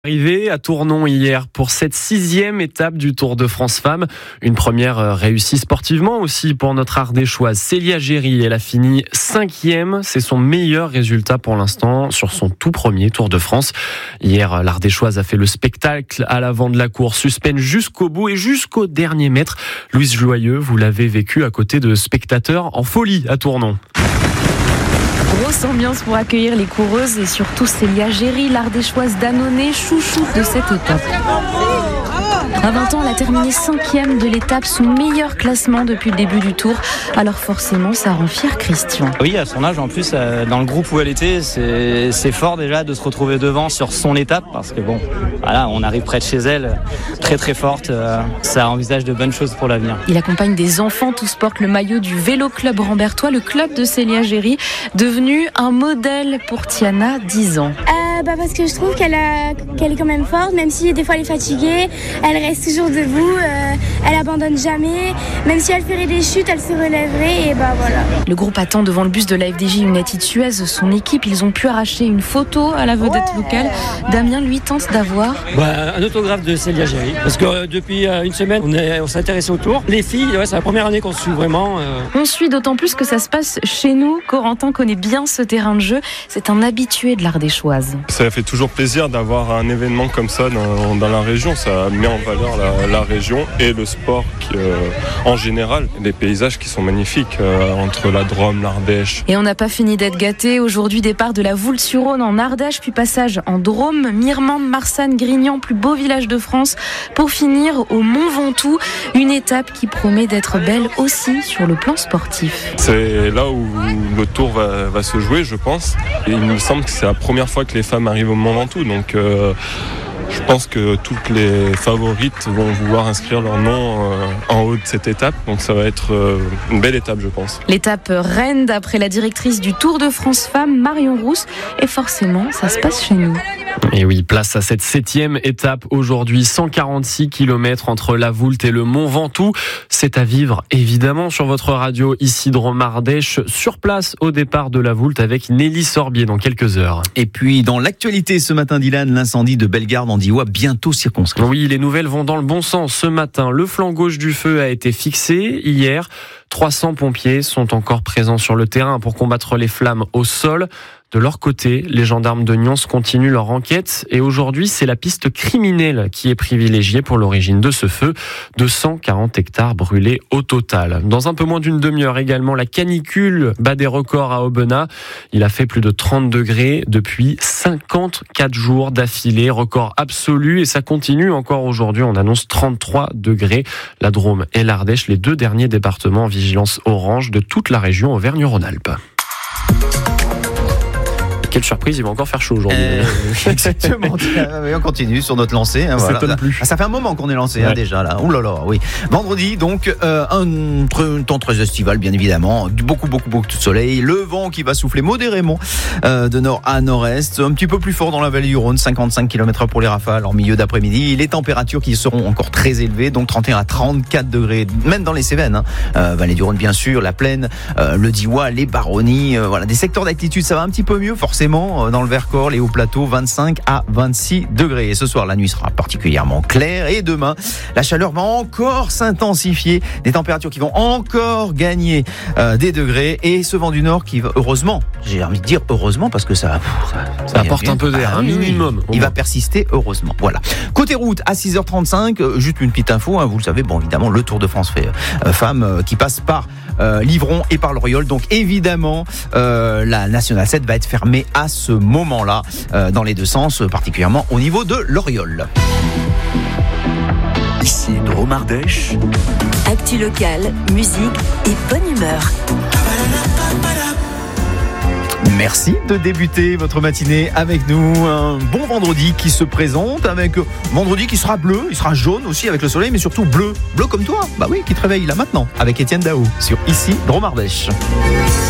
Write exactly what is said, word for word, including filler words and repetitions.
Arrivé à Tournon hier pour cette sixième étape du Tour de France Femmes. Une première réussie sportivement aussi pour notre Ardéchoise Célia Géry. Elle a fini cinquième. C'est son meilleur résultat pour l'instant sur son tout premier Tour de France. Hier, l'Ardéchoise a fait le spectacle à l'avant de la course. Suspense jusqu'au bout et jusqu'au dernier mètre. Louise Joyeux, vous l'avez vécu à côté de spectateurs en folie à Tournon. Grosse ambiance pour accueillir les coureuses et surtout Célia Géry, l'Ardéchoise d'Annonay, chouchoute de cette étape. À vingt ans, elle a terminé cinquième de l'étape, son meilleur classement depuis le début du Tour. Alors forcément, ça rend fier Christian. Oui, à son âge, en plus, dans le groupe où elle était, c'est, c'est fort déjà de se retrouver devant sur son étape, parce que bon, voilà, on arrive près de chez elle, très très forte. Ça envisage de bonnes choses pour l'avenir. Il accompagne des enfants, tous portent le maillot du Vélo Club Rambertois, le club de Célia Géry, devenu un modèle pour Tiana, dix ans. Euh, bah parce que je trouve qu'elle, a, qu'elle est quand même forte, même si des fois elle est fatiguée, elle reste toujours debout, euh, elle abandonne jamais, même si elle ferait des chutes, elle se relèverait et bah voilà. Le groupe attend devant le bus de l'A F D J United Suez, son équipe, ils ont pu arracher une photo à la vedette ouais. locale. Damien lui tente d'avoir bah, un autographe de Célia Géry, parce que euh, depuis euh, une semaine on, est, on s'est intéressé au Tour. Les filles, ouais, c'est la première année qu'on se suit vraiment. Euh... On suit d'autant plus que ça se passe chez nous. Corentin connaît bien ce terrain de jeu, c'est un habitué de l'Ardéchoise. Ça fait toujours plaisir d'avoir un événement comme ça dans, dans la région, ça met en valeur la, la région et le sport qui, euh, en général, des paysages qui sont magnifiques euh, entre la Drôme, l'Ardèche. Et on n'a pas fini d'être gâtés. Aujourd'hui, départ de la Voulte-sur-Rhône en Ardèche, puis passage en Drôme, Mirmande, Marsanne, Grignan, plus beau village de France, pour finir au Mont Ventoux, une étape qui promet d'être belle aussi sur le plan sportif. C'est là où le Tour va, va se jouer, je pense. Et il me semble que c'est la première fois que les femmes arrivent au Mont Ventoux, donc euh, je pense que toutes les favorites vont vouloir inscrire leur nom euh, en haut de cette étape, donc ça va être euh, une belle étape, je pense. L'étape reine, d'après la directrice du Tour de France Femmes, Marion Rousse, et forcément, ça se passe chez nous. Et oui, place à cette septième étape aujourd'hui, cent quarante-six kilomètres entre la Voulte et le Mont Ventoux. C'est à vivre évidemment sur votre radio ici Drôme Ardèche, sur place au départ de la Voulte avec Nelly Sorbier dans quelques heures. Et puis dans l'actualité ce matin, Dylan, l'incendie de Bellegarde en Diois bientôt circonscrit. Oui, les nouvelles vont dans le bon sens. Ce matin, le flanc gauche du feu a été fixé. Hier, trois cents pompiers sont encore présents sur le terrain pour combattre les flammes au sol. De leur côté, les gendarmes de Nyons continuent leur enquête et aujourd'hui, c'est la piste criminelle qui est privilégiée pour l'origine de ce feu. deux cent quarante hectares brûlés au total. Dans un peu moins d'une demi-heure également, la canicule bat des records à Aubenas. Il a fait plus de trente degrés depuis cinquante-quatre jours d'affilée, record absolu et ça continue encore aujourd'hui. On annonce trente-trois degrés. La Drôme et l'Ardèche, les deux derniers départements en vigilance orange de toute la région Auvergne-Rhône-Alpes. Quelle surprise, il va encore faire chaud aujourd'hui. Euh, exactement. On continue sur notre lancée. Hein, voilà. Ça, plus. Ça fait un moment qu'on est lancé ouais. hein, déjà là. Ouh là là, oui. Vendredi, donc euh, un, un temps très estival, bien évidemment. Beaucoup, beaucoup, beaucoup de soleil. Le vent qui va souffler modérément euh, de nord à nord-est. Un petit peu plus fort dans la vallée du Rhône, cinquante-cinq kilomètres heure pour les rafales en milieu d'après-midi. Les températures qui seront encore très élevées, donc trente et un à trente-quatre degrés, même dans les Cévennes. Hein. Euh, vallée du Rhône, bien sûr, la Plaine, euh, le Diois, les Baronnies. Euh, voilà, des secteurs d'altitude, ça va un petit peu mieux, forcément. Dans le Vercors, les hauts plateaux, vingt-cinq à vingt-six degrés. Et ce soir, la nuit sera particulièrement claire. Et demain, la chaleur va encore s'intensifier. Des températures qui vont encore gagner euh, des degrés. Et ce vent du nord qui va, heureusement, j'ai envie de dire heureusement, parce que ça, ça, ça apporte un peu d'air, ah, un minimum. Il va persister, heureusement. Voilà. Côté route, à six heures trente-cinq, euh, juste une petite info, hein, vous le savez, bon, évidemment, le Tour de France fait euh, femme euh, qui passe par euh, Livron et par l'Oriol. Donc, évidemment, euh, la Nationale sept va être fermée à ce moment-là, euh, dans les deux sens, particulièrement au niveau de l'Oriol. Ici Drôme Ardèche. Actu locale, musique et bonne humeur. Merci de débuter votre matinée avec nous. Un bon vendredi qui se présente, avec vendredi qui sera bleu, il sera jaune aussi avec le soleil, mais surtout bleu, bleu comme toi. Bah oui, qui te réveille là maintenant avec Étienne Daou sur Ici Drôme Ardèche.